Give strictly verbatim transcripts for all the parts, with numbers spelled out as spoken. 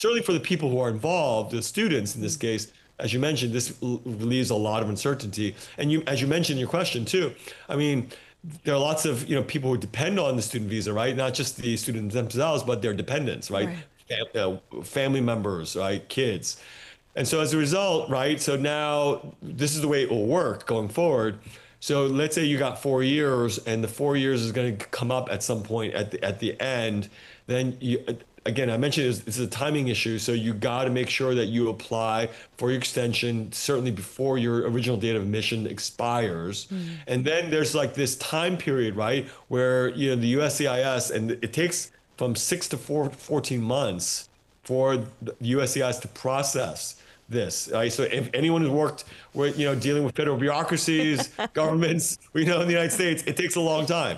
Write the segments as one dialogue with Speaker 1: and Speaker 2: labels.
Speaker 1: certainly for the people who are involved, the students in this case, as you mentioned, this l- relieves a lot of uncertainty. And you, as you mentioned in your question too, I mean, there are lots of you know people who depend on the student visa, right? Not just the students themselves, but their dependents, right?
Speaker 2: Right.
Speaker 1: Fam- uh, family members, right? Kids. And so as a result, right? So now this is the way it will work going forward. So let's say you got four years, and the four years is going to come up at some point at the at the end. Then you, again, I mentioned it's, it's a timing issue. So you got to make sure that you apply for your extension certainly before your original date of admission expires.
Speaker 2: Mm.
Speaker 1: And then there's like this time period, right, where you know the U S C I S, and it takes from six to four, fourteen months for the U S C I S to process this. Right? So if anyone who's worked with, you know, dealing with federal bureaucracies, governments, we know in the United States, it takes a long time.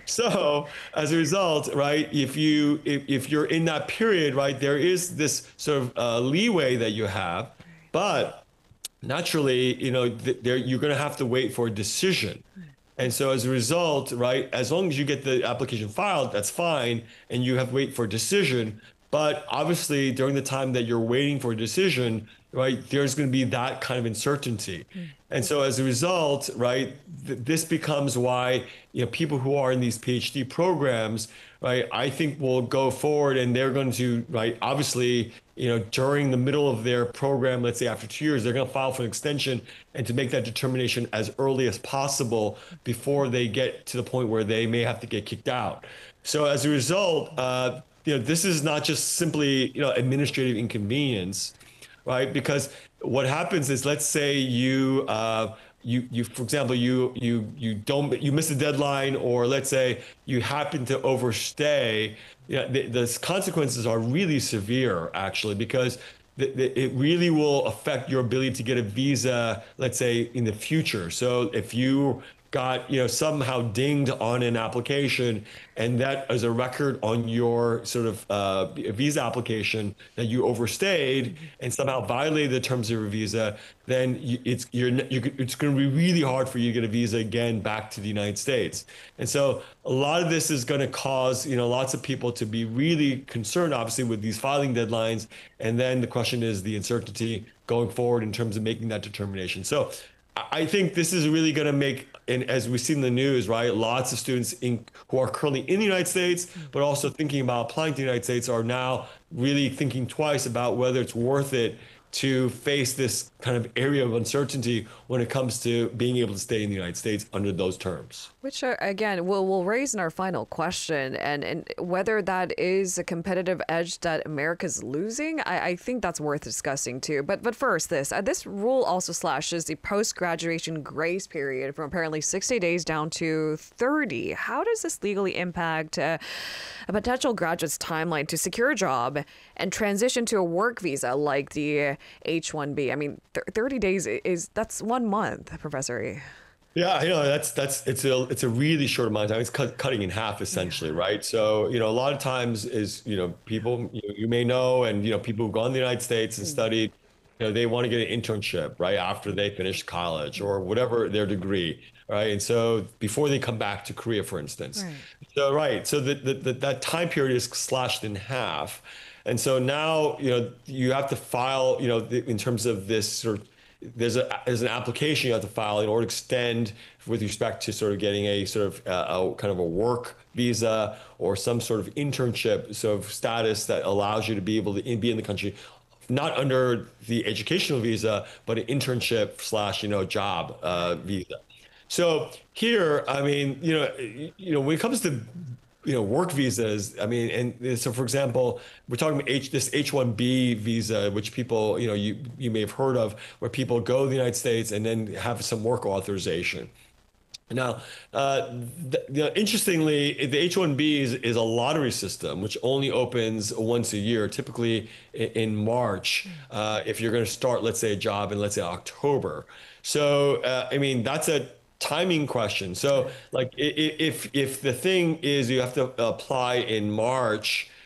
Speaker 1: So as a result, right, if you if, if you're in that period, right, there is this sort of uh, leeway that you have, but naturally, you know, th- there you're going to have to wait for a decision. And so as a result, right, as long as you get the application filed, that's fine, and you have to wait for a decision. But obviously, during the time that you're waiting for a decision, right, there's going to be that kind of uncertainty. And so as a result, right, th- this becomes why, you know, people who are in these PhD programs, right, I think will go forward and they're going to, right, obviously, you know, during the middle of their program, let's say after two years, they're going to file for an extension and to make that determination as early as possible before they get to the point where they may have to get kicked out. So as a result, uh, you know, this is not just simply, you know, administrative inconvenience, right? Because what happens is, let's say you, uh, you, you, for example, you, you, you don't, you miss a deadline, or let's say you happen to overstay. Yeah, the, the consequences are really severe, actually, because the, the, it really will affect your ability to get a visa, let's say in the future. So if you got, you know, somehow dinged on an application, and that is a record on your sort of uh, visa application that you overstayed and somehow violated the terms of your visa, then you, it's you're, you're it's going to be really hard for you to get a visa again back to the United States. And so a lot of this is going to cause, you know, lots of people to be really concerned, obviously, with these filing deadlines. And then the question is the uncertainty going forward in terms of making that determination. So I think this is really going to make, and as we see in the news, right, lots of students in, who are currently in the United States, but also thinking about applying to the United States, are now really thinking twice about whether it's worth it to face this kind of area of uncertainty when it comes to being able to stay in the United States under those terms.
Speaker 2: Which are, again, we'll, we'll raise in our final question, and, and whether that is a competitive edge that America's losing, I, I think that's worth discussing too. But but first, this uh, this rule also slashes the post-graduation grace period from apparently sixty days down to thirty. How does this legally impact uh, a potential graduate's timeline to secure a job and transition to a work visa like the H one B? I mean, th- thirty days is, that's one month, Professor.
Speaker 1: Yeah, you know, that's that's it's a it's a really short amount of time. It's cut, cutting in half essentially, right? So, you know, a lot of times is, you know, people you, you may know, and you know, people who've gone to the United States and studied, you know, they want to get an internship right after they finish college or whatever their degree, right? And so before they come back to Korea, for instance.
Speaker 2: Right.
Speaker 1: So, right. So the, the, the that time period is slashed in half. And so now, you know, you have to file, you know, in terms of this sort of, there's a there's an application you have to file in order to extend with respect to sort of getting a sort of uh, a kind of a work visa or some sort of internship sort of status that allows you to be able to in, be in the country, not under the educational visa, but an internship slash, you know, job uh, visa. So here, I mean, you know, you know, when it comes to, you know, work visas, I mean, and so for example, we're talking about H, this H one B visa, which people, you know, you you may have heard of, where people go to the United States and then have some work authorization. Now, uh, th- you know, interestingly, the H one B is, is a lottery system, which only opens once a year, typically in, in March, uh, if you're going to start, let's say, a job in, let's say, October. So, uh, I mean, that's a timing question. So, like, i- i- if if the thing is you have to apply in March,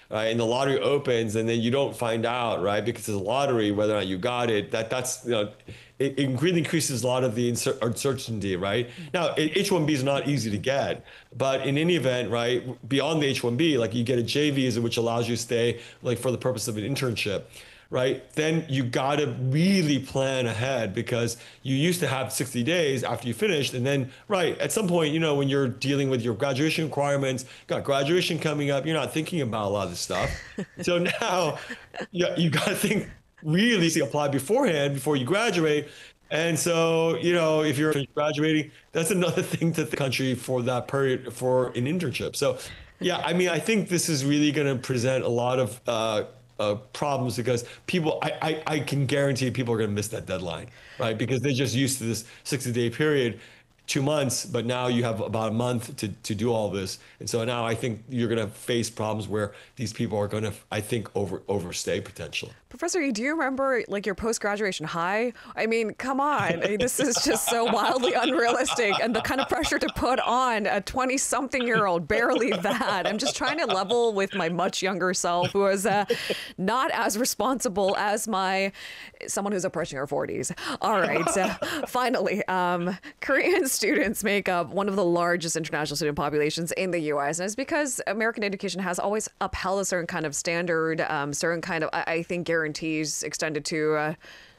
Speaker 1: right? And the lottery opens, and then you don't find out, right? Because it's a lottery, whether or not you got it. That that's you know, it, it really increases a lot of the uncer- uncertainty, right? Now, H one B is not easy to get, but in any event, right, beyond the H one B, like you get a J visa, which allows you to stay, like for the purpose of an internship, right? Then you got to really plan ahead, because you used to have sixty days after you finished. And then, right, at some point, you know, when you're dealing with your graduation requirements, got graduation coming up, you're not thinking about a lot of this stuff. So now you, you got to think really to apply beforehand before you graduate. And so, you know, if you're graduating, that's another thing to the country for that period for an internship. So, yeah, I mean, I think this is really going to present a lot of uh, uh, problems, because people, I, I, I can guarantee people are going to miss that deadline, right? Because they're just used to this sixty day period, two months, but now you have about a month to, to do all this. And so now I think you're going to face problems where these people are going to, I think, over overstay potentially.
Speaker 2: Professor Yi, do you remember like your post-graduation high? I mean, come on. I mean, this is just so wildly unrealistic, and the kind of pressure to put on a twenty-something-year-old, barely that. I'm just trying to level with my much younger self, who is uh, not as responsible as my someone who's approaching her forties. All right. Uh, finally, um, Korean students make up one of the largest international student populations in the U S, and it's because American education has always upheld a certain kind of standard, um, certain kind of, I, I think, guarantees extended to uh,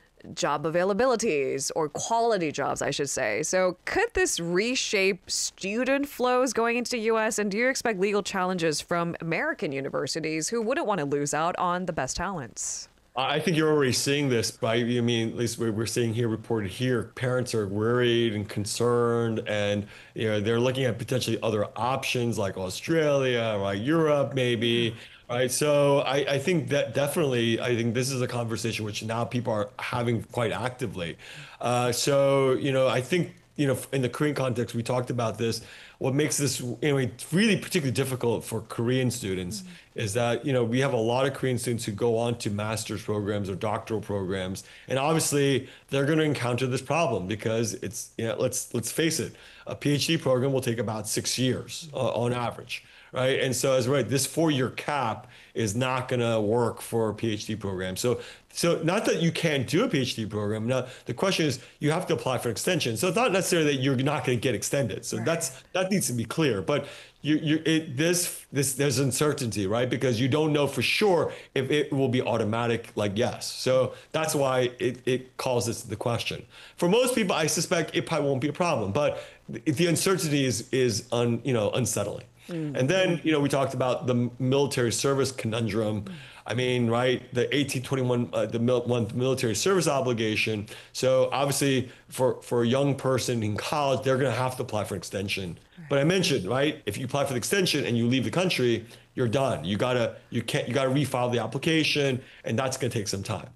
Speaker 2: job availabilities, or quality jobs, I should say. So could this reshape student flows going into the U S? And do you expect legal challenges from American universities who wouldn't want to lose out on the best talents?
Speaker 1: I think you're already seeing this, right? I mean, at least we're seeing here, reported here, parents are worried and concerned, and you know they're looking at potentially other options like Australia, like Europe, maybe. Right. So I, I think that definitely, I think this is a conversation which now people are having quite actively. Uh, so, you know, I think, you know, in the Korean context, we talked about this. What makes this, you know, it's really particularly difficult for Korean students mm-hmm. is that, you know, we have a lot of Korean students who go on to master's programs or doctoral programs. And obviously they're going to encounter this problem because it's, you know, let's, let's face it, a PhD program will take about six years uh, on average. Right. And so as right, this four year cap is not going to work for a PhD program. So so not that you can't do a PhD program. Now, the question is you have to apply for an extension. So it's not necessarily that you're not going to get extended. So right. that's that needs to be clear. But you you it this this there's uncertainty, right? Because you don't know for sure if it will be automatic like yes. So that's why it, it calls this the question. For most people, I suspect it probably won't be a problem. But the uncertainty is is un, you know unsettling. Mm-hmm. And then, you know, we talked about the military service conundrum. I mean, right, the eighteen twenty-one, uh, the mil- month military service obligation. So obviously for, for a young person in college, they're going to have to apply for an extension. Right. But I mentioned, right, if you apply for the extension and you leave the country, you're done. You gotta, you can't, you gotta refile the application, and that's going to take some time.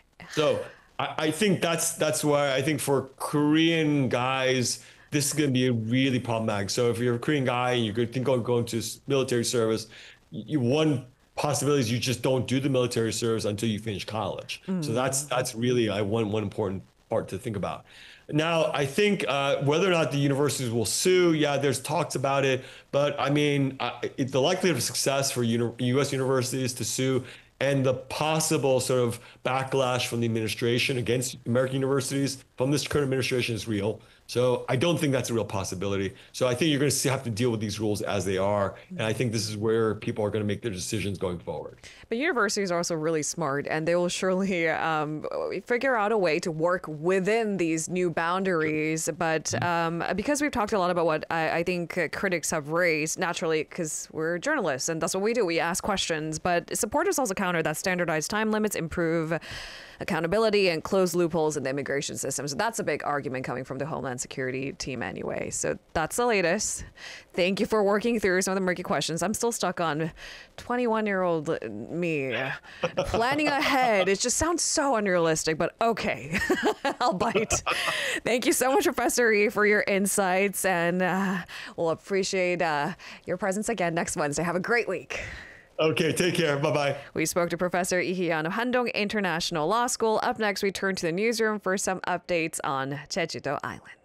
Speaker 1: So I, I think that's, that's why I think for Korean guys, this is going to be really problematic. So if you're a Korean guy and you're thinking of going to military service, you, one possibility is you just don't do the military service until you finish college. Mm. So that's that's really uh, one one important part to think about. Now, I think uh, whether or not the universities will sue, yeah, there's talks about it. But I mean, uh, it, the likelihood of success for uni- U S universities to sue and the possible sort of backlash from the administration against American universities from this current administration is real. So I don't think that's a real possibility. So I think you're going to have to deal with these rules as they are. And I think this is where people are going to make their decisions going forward.
Speaker 2: But universities are also really smart, and they will surely um, figure out a way to work within these new boundaries. But um, because we've talked a lot about what I, I think critics have raised, naturally, because we're journalists and that's what we do. We ask questions. But supporters also counter that standardized time limits improve accountability and close loopholes in the immigration system. So that's a big argument coming from the Homeland Security team anyway. So that's the latest. Thank you for working through some of the murky questions. I'm still stuck on twenty-one-year-old me planning ahead. It just sounds so unrealistic, but okay, I'll bite. Thank you so much, Professor Yi, for your insights, and uh, we'll appreciate uh, your presence again next Wednesday. Have a great week.
Speaker 1: Okay, take care. Bye-bye.
Speaker 2: We spoke to Professor Lee Hee-yeon of Handong International Law School. Up next, we turn to the newsroom for some updates on Jeju-do Island.